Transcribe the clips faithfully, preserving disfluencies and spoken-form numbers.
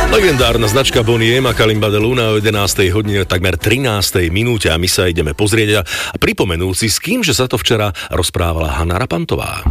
Legendárna značka Bonnie M a Kalimba de Luna o jedenástej hodine, takmer trinástej minúte a my sa ideme pozrieť a pripomenúť si, s kým, že sa to včera rozprávala Hanna Rapantová.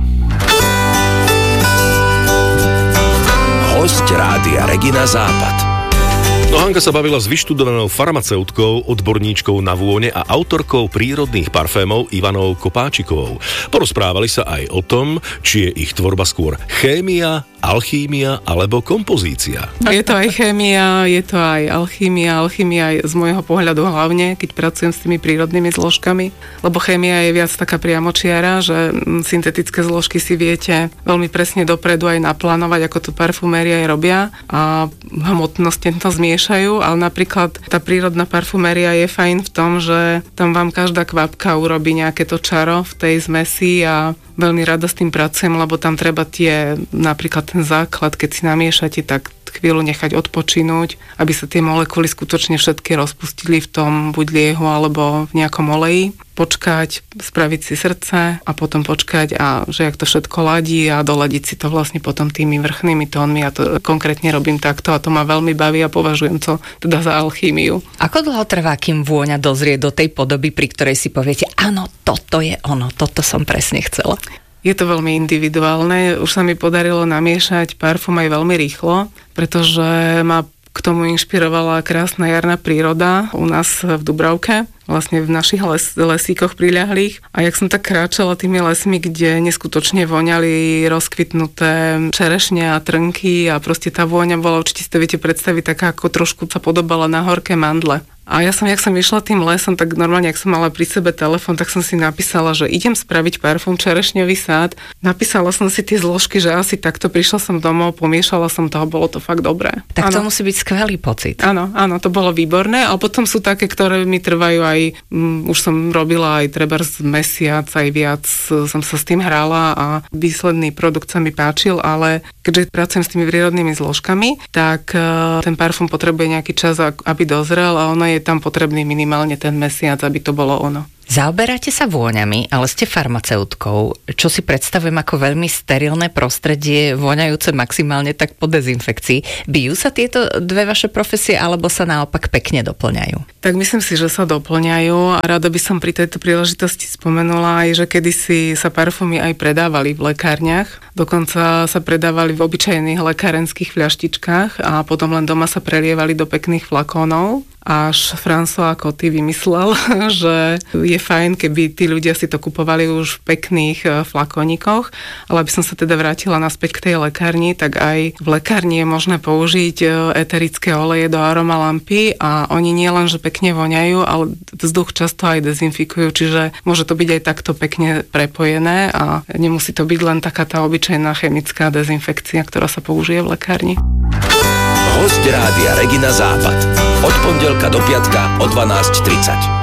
Hosť Rádia Regina Západ. No Hanka sa bavila s vyštudovanou farmaceutkou, odborníčkou na vône a autorkou prírodných parfémov Ivanou Kopáčikovou. Porozprávali sa aj o tom, či je ich tvorba skôr chémia, alchímia alebo kompozícia. Je to aj chémia, je to aj alchímia, alchímia je z môjho pohľadu hlavne, keď pracujem s tými prírodnými zložkami, lebo chémia je viac taká priamočiara, že syntetické zložky si viete veľmi presne dopredu aj naplánovať, ako to parfuméria aj robia a hmotnosť to zmiešajú, ale napríklad tá prírodná parfuméria je fajn v tom, že tam vám každá kvapka urobí nejaké to čaro v tej zmesi a veľmi rada s tým pracujem, lebo tam treba tie, napríklad ten základ, keď si namiešate, tak chvíľu nechať odpočinúť, aby sa tie molekuly skutočne všetky rozpustili v tom buď liehu alebo v nejakom oleji. Počkať, spraviť si srdce a potom počkať a že jak to všetko ladí a doladiť si to vlastne potom tými vrchnými tónmi. Ja to konkrétne robím takto a to ma veľmi baví a považujem to teda za alchýmiu. Ako dlho trvá, kým vôňa dozrie do tej podoby, pri ktorej si poviete, áno, toto je ono, toto som presne chcela? Je to veľmi individuálne. Už sa mi podarilo namiešať parfum aj veľmi rýchlo, pretože ma k tomu inšpirovala krásna jarná príroda u nás v Dubravke, vlastne v našich les, lesíkoch priľahlých. A jak som tak kráčala tými lesmi, kde neskutočne voňali rozkvitnuté čerešne a trnky a proste tá vôňa bola, určite si to viete predstaviť, taká ako trošku sa podobala na horké mandle. A ja som, jak som išla tým lesom, tak normálne, ak som mala pri sebe telefón, tak som si napísala, že idem spraviť parfum čerešňový sád. Napísala som si tie zložky, že asi takto, prišla som domov, pomiešala som to a bolo to fakt dobré. Tak ano. To musí byť skvelý pocit. Áno, áno, to bolo výborné. A potom sú také, ktoré mi trvajú aj, um, už som robila aj trebárs mesiac, aj viac som sa s tým hrála a výsledný produkt sa mi páčil, ale keďže pracujem s tými prírodnými zložkami, tak uh, ten parfum potrebuje nejaký čas, aby dozrel a ono je tam potrebný minimálne ten mesiac, aby to bolo ono. Zaoberáte sa vôňami, ale ste farmaceutkou, čo si predstavujem ako veľmi sterilné prostredie, voňajúce maximálne tak po dezinfekcii. Bijú sa tieto dve vaše profesie, alebo sa naopak pekne doplňajú? Tak myslím si, že sa doplňajú a rada by som pri tejto príležitosti spomenula aj, že kedysi sa parfumy aj predávali v lekárniach, dokonca sa predávali v obyčajných lekárenských fľaštičkách a potom len doma sa prelievali do pekných flakónov. Až François Coty vymyslel, že je fajn, keby tí ľudia si to kupovali už v pekných flakónikoch, ale aby som sa teda vrátila naspäť k tej lekárni, tak aj v lekárni je možné použiť eterické oleje do aromalampy a oni nie len, že pekne voňajú, ale vzduch často aj dezinfikujú, čiže môže to byť aj takto pekne prepojené a nemusí to byť len taká tá obyčajná chemická dezinfekcia, ktorá sa použije v lekárni. Hosť Rádia Regina Západ. Od pondelka do piatka o dvanásť tridsať.